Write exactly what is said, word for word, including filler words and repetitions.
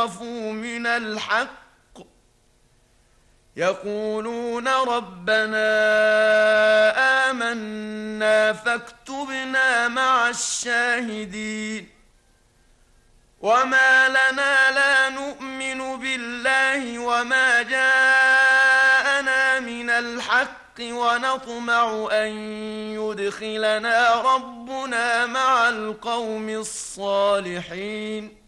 عرفوا من الحق يقولون ربنا آمنا فاكتبنا مع الشاهدين. وما لنا لا نؤمن بالله وما جاءنا من الحق ونطمع أن يدخلنا ربنا مع القوم الصالحين.